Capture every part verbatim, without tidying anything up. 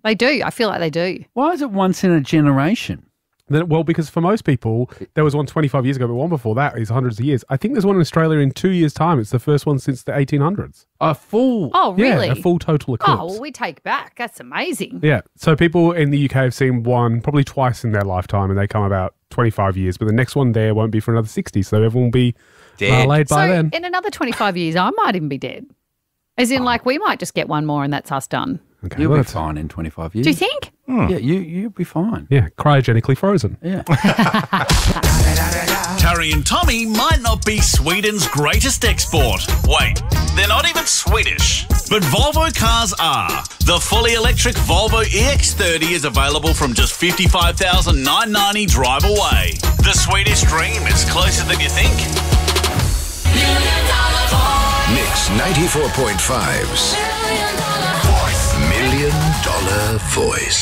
They do. I feel like they do. Why is it once in a generation? Then, well, because for most people, there was one twenty-five years ago, but one before that is hundreds of years. I think there's one in Australia in two years' time. It's the first one since the eighteen hundreds. A full... Oh, really? Yeah, a full total eclipse. Oh, well, we take back. That's amazing. Yeah. So people in the U K have seen one probably twice in their lifetime, and they come about twenty-five years. But the next one there won't be for another sixty, so everyone will be uh, laid by so then. in another twenty-five years, I might even be dead. As in, like, we might just get one more and that's us done. Okay, You'll well, be that's- fine in twenty-five years. Do you think? Yeah, you, you'll be fine. Yeah, cryogenically frozen. Yeah. Harry and Tommy might not be Sweden's greatest export. Wait, they're not even Swedish. But Volvo cars are. The fully electric Volvo E X thirty is available from just fifty-five thousand nine hundred ninety drive away. The Swedish dream is closer than you think. Mix ninety-four point five's Million Dollar Voice.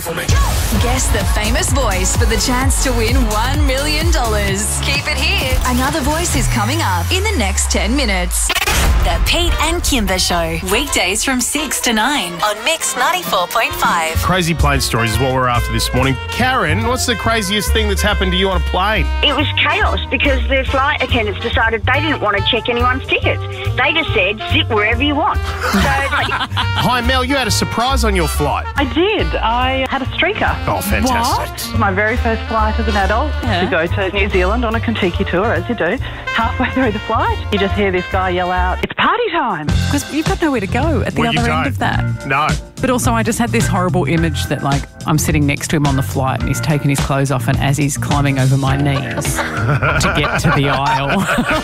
Guess the famous voice for the chance to win one million dollars. Keep it here. Another voice is coming up in the next ten minutes. The Pete and Kimber Show, weekdays from six to nine on Mix ninety-four point five. Crazy plane stories is what we're after this morning. Karen, what's the craziest thing that's happened to you on a plane? It was chaos because the flight attendants decided they didn't want to check anyone's tickets. They just said, sit wherever you want. So, like, Hi, Mel, you had a surprise on your flight. I did. I had a streaker. Oh, fantastic. My very first flight as an adult Yeah. to go to New Zealand on a Kentucky tour, as you do. Halfway through the flight, you just hear this guy yell out, it's party time. Because you've got nowhere to go at the Well, you other end don't. of that. No. But also, I just had this horrible image that, like, I'm sitting next to him on the flight and he's taking his clothes off, and as he's climbing over my knees to get to the aisle.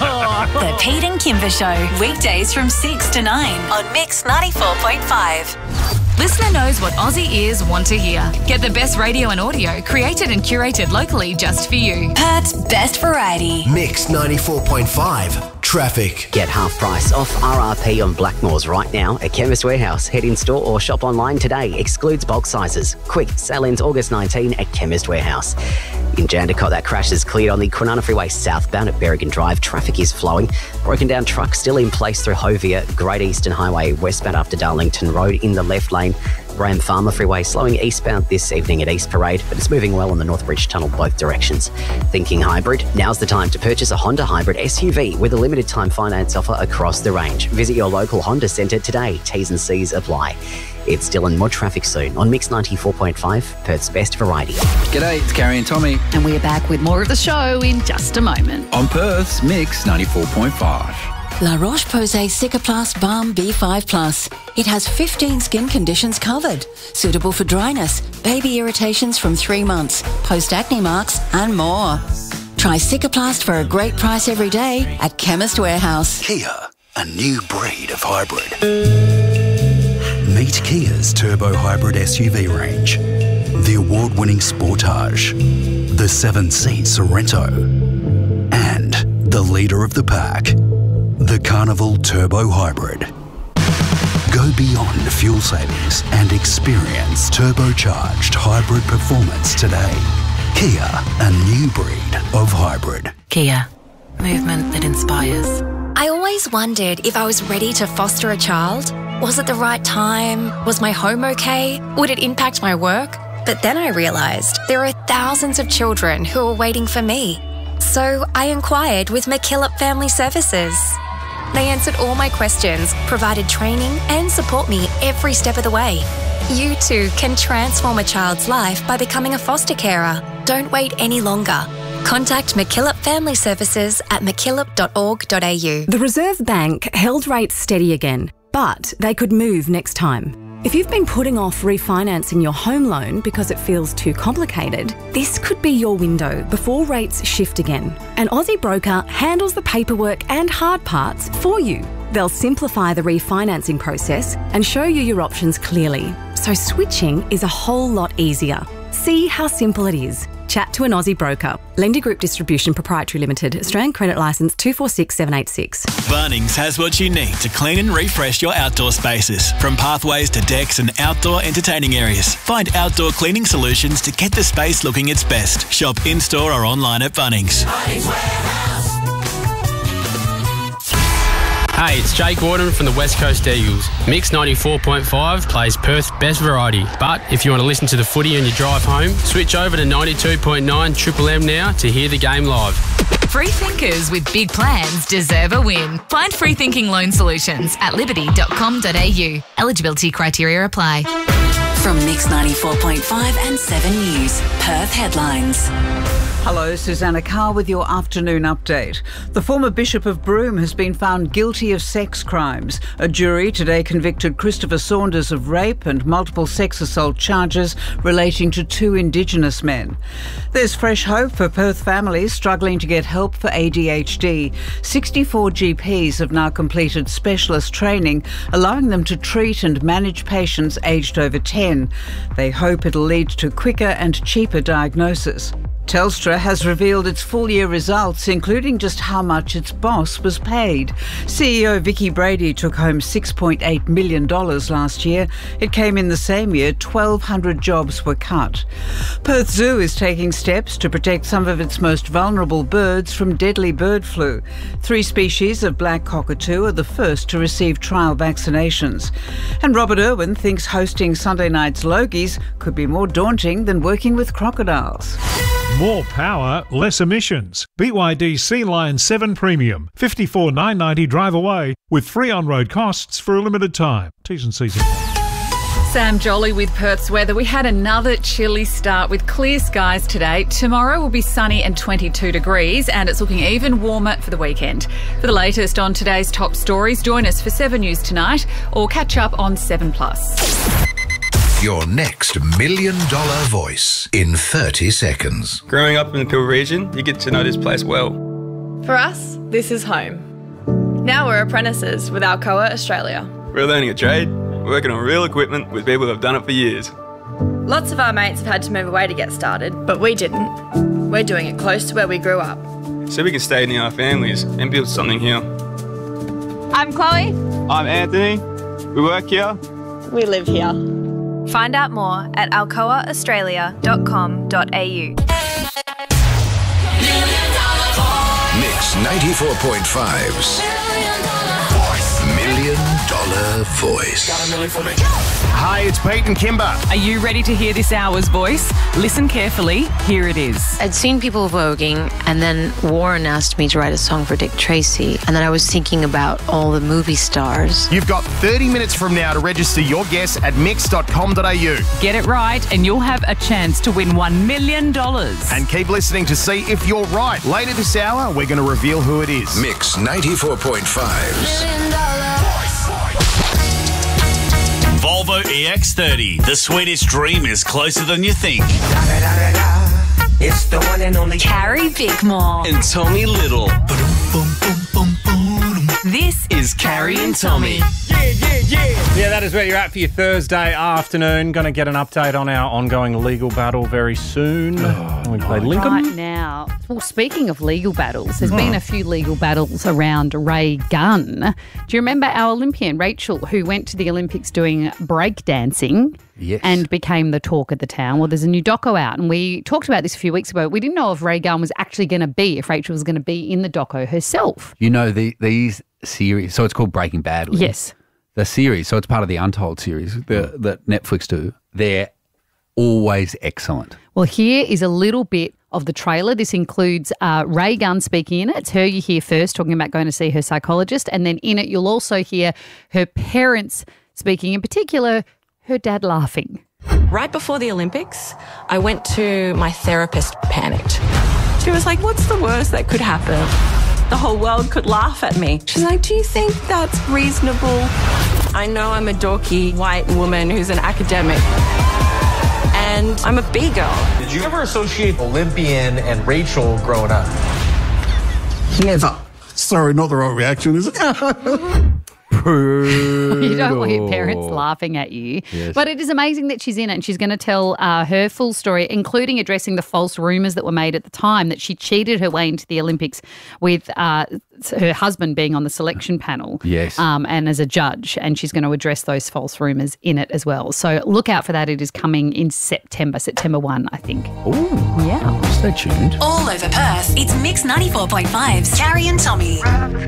The Pete and Kimber Show, weekdays from six to nine on Mix ninety-four point five. Listener knows what Aussie ears want to hear. Get the best radio and audio created and curated locally just for you. Perth's best variety. Mix ninety-four point five. Traffic. Get half price off R R P on Blackmores right now at Chemist Warehouse. Head in store or shop online today. Excludes bulk sizes. Quick, sale ends August nineteenth at Chemist Warehouse. In Jandakot, that crash is cleared on the Kwinana Freeway southbound at Berrigan Drive. Traffic is flowing. Broken down truck still in place through Hovia, Great Eastern Highway westbound after Darlington Road in the left lane. Graham Farmer Freeway slowing eastbound this evening at East Parade, but it's moving well on the Northbridge Tunnel both directions. Thinking hybrid? Now's the time to purchase a Honda Hybrid S U V with a limited time finance offer across the range. Visit your local Honda centre today. T's and C's apply. It's still in more traffic soon on Mix ninety-four point five, Perth's best variety. G'day, it's Carrie and Tommy And we're back with more of the show in just a moment. on Perth's Mix ninety-four point five. La Roche-Posay Cicaplast Balm B five plus. It has fifteen skin conditions covered. Suitable for dryness, baby irritations from three months, post-acne marks and more. Try Cicaplast for a great price every day at Chemist Warehouse. Kia, a new breed of hybrid. Meet Kia's Turbo Hybrid S U V range. The award-winning Sportage, the seven-seat Sorrento, and the leader of the pack, the Carnival Turbo Hybrid. Go beyond fuel savings and experience turbocharged hybrid performance today. Kia, a new breed of hybrid. Kia. Movement that inspires. I always wondered if I was ready to foster a child. Was it the right time? Was my home okay? Would it impact my work? But then I realised there are thousands of children who are waiting for me. So I inquired with McKillop Family Services. They answered all my questions, provided training and support me every step of the way. You too can transform a child's life by becoming a foster carer. Don't wait any longer. Contact McKillop Family Services at mckillop dot org dot a u. The Reserve Bank held rates steady again, but they could move next time. If you've been putting off refinancing your home loan because it feels too complicated, this could be your window before rates shift again. An Aussie broker handles the paperwork and hard parts for you. They'll simplify the refinancing process and show you your options clearly, so switching is a whole lot easier. See how simple it is. Chat to an Aussie broker. Lender Group Distribution Proprietary Limited. Australian Credit Licence two four six seven eight six. Bunnings has what you need to clean and refresh your outdoor spaces, from pathways to decks and outdoor entertaining areas. Find outdoor cleaning solutions to get the space looking its best. Shop in-store or online at Bunnings. Hey, it's Jake Gordon from the West Coast Eagles. Mix ninety-four point five plays Perth's best variety. But if you want to listen to the footy on your drive home, switch over to ninety-two point nine Triple M now to hear the game live. Free thinkers with big plans deserve a win. Find free thinking loan solutions at liberty dot com dot a u. Eligibility criteria apply. From Mix ninety-four point five and seven News, Perth headlines. Hello, Susanna Carr with your afternoon update. The former Bishop of Broome has been found guilty of sex crimes. A jury today convicted Christopher Saunders of rape and multiple sex assault charges relating to two Indigenous men. There's fresh hope for Perth families struggling to get help for A D H D. sixty-four G Ps have now completed specialist training, allowing them to treat and manage patients aged over ten. They hope it'll lead to quicker and cheaper diagnosis. Telstra has revealed its full-year results, including just how much its boss was paid. C E O Vicky Brady took home six point eight million dollars last year. It came in the same year twelve hundred jobs were cut. Perth Zoo is taking steps to protect some of its most vulnerable birds from deadly bird flu. Three species of black cockatoo are the first to receive trial vaccinations. And Robert Irwin thinks hosting Sunday night's Logies could be more daunting than working with crocodiles. More power, less emissions. B Y D Sea Lion seven Premium. fifty-four thousand nine hundred ninety drive away with free on-road costs for a limited time. T's and C's. Sam Jolly with Perth's weather. We had another chilly start with clear skies today. Tomorrow will be sunny and twenty-two degrees, and it's looking even warmer for the weekend. For the latest on today's top stories, join us for seven News tonight or catch up on seven plus. Your next million dollar voice in thirty seconds. Growing up in the Peel region, you get to know this place well. For us, this is home. Now we're apprentices with Alcoa Australia. We're learning a trade, working on real equipment with people who have done it for years. Lots of our mates have had to move away to get started, but we didn't. We're doing it close to where we grew up. So we can stay near our families and build something here. I'm Chloe. I'm Anthony. We work here. We live here. Find out more at alcoa australia dot com dot a u. Mix ninety-four point five's Million Dollar Voice. Hi, it's Pete and Kimber. Are you ready to hear this hour's voice? Listen carefully. Here it is. I'd seen people voguing, and then Warren asked me to write a song for Dick Tracy, and then I was thinking about all the movie stars. You've got thirty minutes from now to register your guess at mix dot com dot a u. Get it right, and you'll have a chance to win one million dollars. And keep listening to see if you're right. Later this hour, we're going to reveal who it is. Mix ninety-four point five's Volvo E X thirty. The Swedish dream is closer than you think. It's the one and only Carrie Bickmore. and Tommy Little. This is Carrie and Tommy. Yeah, yeah, yeah. Yeah, that is where you're at for your Thursday afternoon. Going to get an update on our ongoing legal battle very soon. Oh, we play Lincoln. Right now. Well, speaking of legal battles, there's been a few legal battles around Ray Gunn. Do you remember our Olympian, Rachel, who went to the Olympics doing breakdancing? Yes. And became the talk of the town. Well, there's a new doco out, and we talked about this a few weeks ago. We didn't know if Ray Gunn was actually going to be, if Rachel was going to be in the doco herself. You know, the, these series, so it's called Breaking Bad. Lee. Yes. The series, so it's part of the Untold series the, that Netflix do. They're always excellent. Well, here is a little bit of the trailer. This includes uh, Ray Gunn speaking in it. It's her you hear first, talking about going to see her psychologist. And then in it, you'll also hear her parents speaking, in particular, her dad laughing. Right before the Olympics, I went to my therapist, panicked. She was like, what's the worst that could happen? The whole world could laugh at me. She's like, do you think that's reasonable? I know I'm a dorky white woman who's an academic, and I'm a B-girl. Did you ever associate Olympian and Rachel growing up? Never. Sorry, not the right reaction, is it? You don't want your parents laughing at you. Yes. But it is amazing that she's in it, and she's going to tell uh, her full story, including addressing the false rumours that were made at the time that she cheated her way into the Olympics with uh, her husband being on the selection panel. Yes. Um, and as a judge, and she's going to address those false rumours in it as well. So look out for that. It is coming in September, September first, I think. Oh, yeah. Stay tuned. all over Perth. It's Mix ninety-four point five's Carrie and Tommy.